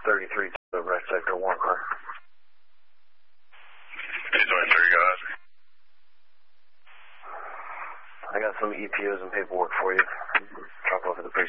33 to the right sector, 1 car. 823, guys. I got some EPOs and paperwork for you. Drop off at the